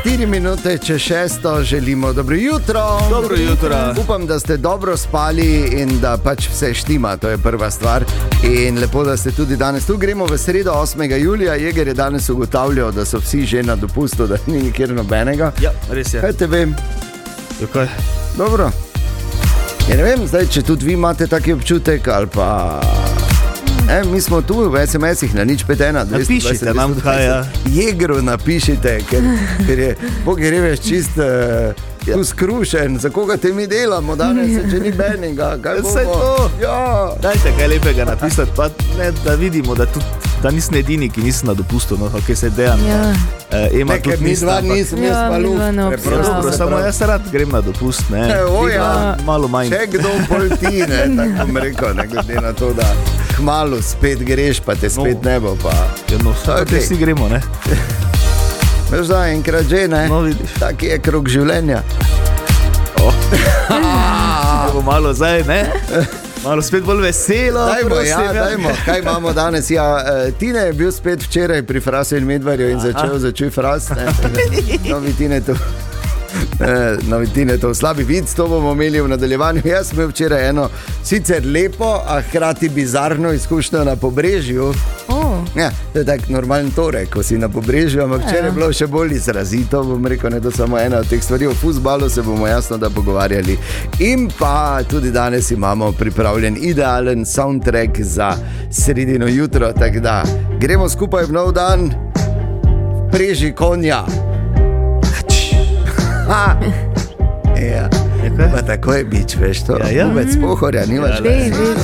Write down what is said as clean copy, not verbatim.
4 minute čez 6 želimo dobro jutro. Dobro jutro. Upam, da ste dobro spali in da pač vse štima, to je prva stvar. In lepo, da ste tudi danes tu. Gremo v sredo 8. julija. Jeger je danes ugotavljal, da so vsi že na dopustu, da ni nikjer nobenega. Ja, res je. Kaj te vem? Kaj? Dobro. Ja, ne vem, zdaj, če tudi vi imate taki občutek ali pa... mi smo tu v SMS-ih na 051. Napišite nam kaj, ja. Jegru napišite, ker je Bogereveš čist skrušen, za koga te mi delamo danes, če ni benega. Vse to. Ja. Dajte kaj lepega napisati, pa ne, da vidimo, da nisem edini, ki nisem na dopustu, no, kaj se dejan. Ja. Ema tudi nisem, jaz pa luft. Dobro, samo jaz rad grem na dopust, ne. Malo manj. Če kdo polti, ne, tako bom rekel, ne glede na to, da kmalu spet greš, pa te spet ne bo, pa... No, vsi gremo, ne. Veš da, enkrat že, ne? No, vidiš. Tak je krog življenja. Evo malo zdaj, ne? Malo spet bolj veselo. Dajmo, kaj imamo danes? Ja, Tine je bil spet včeraj pri Frasu in Medvarju in začuj Fras, ne? Novi Tine, to slabi vid, to bomo imeli v nadaljevanju. Jaz sem imel včeraj eno sicer lepo, a hkrati bizarno izkušnjo na Pobrežju. Ja, to je tak normalen torek, ko si na Pobrežju, ampak včeraj je bilo še bolj izrazito, bom rekel, ne, to samo ena od teh stvari. O fuzbalu se bomo jasno da pogovarjali. In pa tudi danes imamo pripravljen idealen soundtrack za sredino jutro, tako da gremo skupaj v nov dan, preži konja. Ja, pa tako je bič, veš to. Ja. Uvec Pohorja, nimaš več.